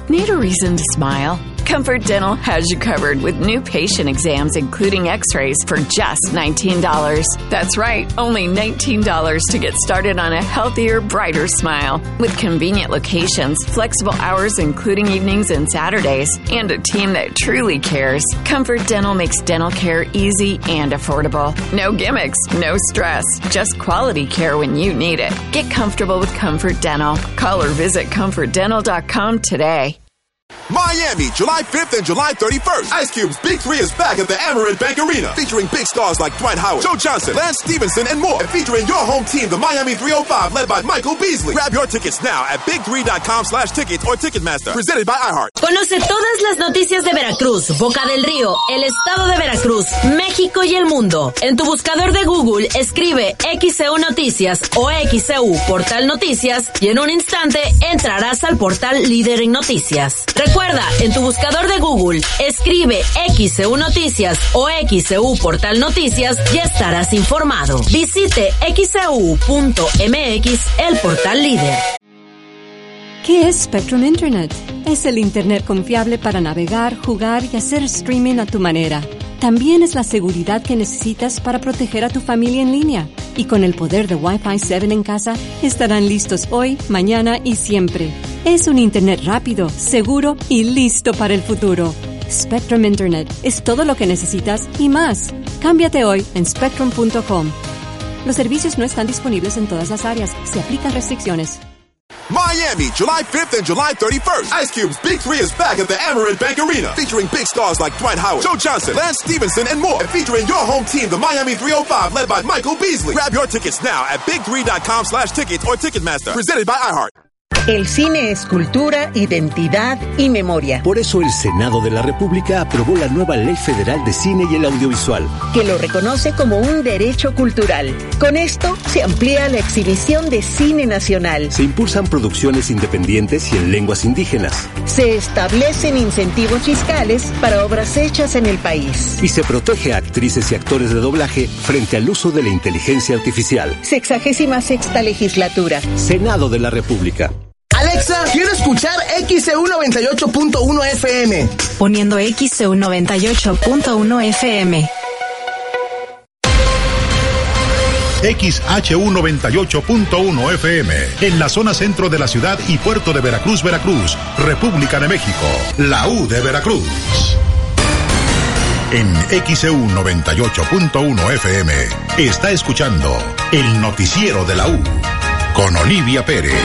Need a reason to smile? Comfort Dental has you covered with new patient exams, including x-rays, for just $19. That's right, only $19 to get started on a healthier, brighter smile. With convenient locations, flexible hours including evenings and Saturdays, and a team that truly cares, Comfort Dental makes dental care easy and affordable. No gimmicks, no stress, just quality care when you need it. Get comfortable with Comfort Dental. Call or visit ComfortDental.com today. Miami, July 5th and July 31st. Ice Cube's Big 3 is back at the Amerant Bank Arena, featuring big stars like Dwight Howard, Joe Johnson, Lance Stevenson, and more. And featuring your home team, the Miami 305, led by Michael Beasley. Grab your tickets now at big3.com/tickets or Ticketmaster. Presented by iHeart. Conoce todas las noticias de Veracruz, Boca del Río, el estado de Veracruz, México y el mundo. En tu buscador de Google, escribe XEU Noticias o XEU Portal Noticias y en un instante entrarás al portal líder en noticias. Recuerda, en tu buscador de Google, escribe XEU Noticias o XEU Portal Noticias y estarás informado. Visite xeu.mx, el portal líder. ¿Qué es Spectrum Internet? Es el Internet confiable para navegar, jugar y hacer streaming a tu manera. También es la seguridad que necesitas para proteger a tu familia en línea. Y con el poder de Wi-Fi 7 en casa, estarán listos hoy, mañana y siempre. Es un Internet rápido, seguro y listo para el futuro. Spectrum Internet es todo lo que necesitas y más. Cámbiate hoy en spectrum.com. Los servicios no están disponibles en todas las áreas. Se aplican restricciones. Miami, July 5th and July 31st. Ice Cube's Big 3 is back at the Amerant Bank Arena, featuring big stars like Dwight Howard, Joe Johnson, Lance Stevenson, and more. And featuring your home team, the Miami 305, led by Michael Beasley. Grab your tickets now at big3.com/tickets or Ticketmaster. Presented by iHeart. El cine es cultura, identidad y memoria. Por eso el Senado de la República aprobó la nueva Ley Federal de Cine y el Audiovisual, que lo reconoce como un derecho cultural. Con esto se amplía la exhibición de cine nacional. Se impulsan producciones independientes y en lenguas indígenas. Se establecen incentivos fiscales para obras hechas en el país. Y se protege a actrices y actores de doblaje frente al uso de la inteligencia artificial. 66ª legislatura. Senado de la República. Alexa, quiero escuchar XEU 98.1 FM. Poniendo XEU 98.1 FM. XHU 98.1 FM, en la zona centro de la ciudad y puerto de Veracruz, Veracruz, República de México, la U de Veracruz. En XEU 98.1 FM, está escuchando el noticiero de la U, con Olivia Pérez.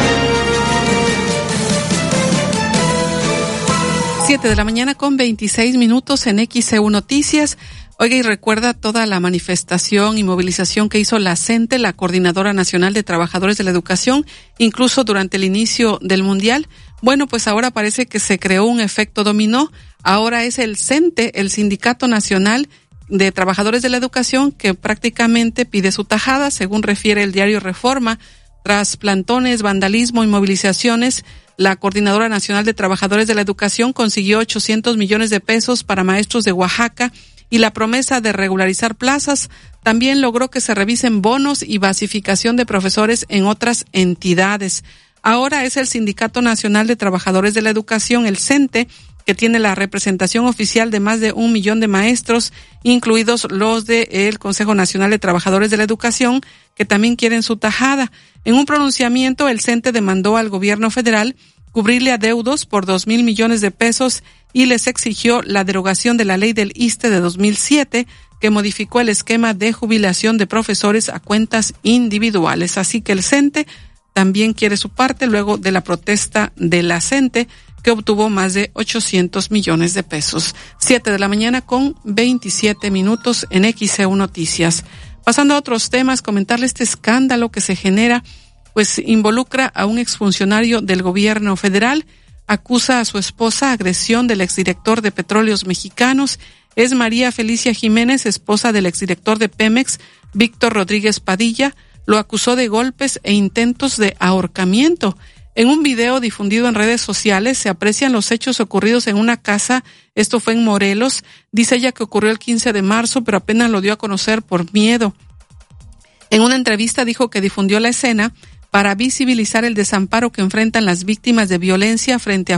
7 de la mañana con 26 minutos en XEU Noticias. Oiga, y recuerda toda la manifestación y movilización que hizo la CENTE, la Coordinadora Nacional de Trabajadores de la Educación, incluso durante el inicio del Mundial. Bueno, pues ahora parece que se creó un efecto dominó. Ahora es el CENTE, el Sindicato Nacional de Trabajadores de la Educación, que prácticamente pide su tajada, según refiere el diario Reforma. Tras plantones, vandalismo y movilizaciones, la Coordinadora Nacional de Trabajadores de la Educación consiguió 800 millones de pesos para maestros de Oaxaca y la promesa de regularizar plazas. También logró que se revisen bonos y basificación de profesores en otras entidades. Ahora es el Sindicato Nacional de Trabajadores de la Educación, el CENTE, que tiene la representación oficial de más de 1 millón de maestros, incluidos los del Consejo Nacional de Trabajadores de la Educación, que también quieren su tajada. En un pronunciamiento, el CENTE demandó al gobierno federal cubrirle adeudos por 2,000 millones de pesos y les exigió la derogación de la ley del ISSSTE de 2007, que modificó el esquema de jubilación de profesores a cuentas individuales. Así que el CENTE también quiere su parte luego de la protesta de la CENTE, que obtuvo más de 800 millones de pesos. 7 de la mañana con 27 minutos en XEU Noticias. Pasando a otros temas, comentarle este escándalo que se genera, pues involucra a un exfuncionario del gobierno federal, acusa a su esposa agresión del exdirector de Petróleos Mexicanos. Es María Felicia Jiménez, esposa del exdirector de Pemex, Víctor Rodríguez Padilla. Lo acusó de golpes e intentos de ahorcamiento. En un video difundido en redes sociales se aprecian los hechos ocurridos en una casa. Esto fue en Morelos. Dice ella que ocurrió el 15 de marzo, pero apenas lo dio a conocer por miedo. En una entrevista dijo que difundió la escena para visibilizar el desamparo que enfrentan las víctimas de violencia frente a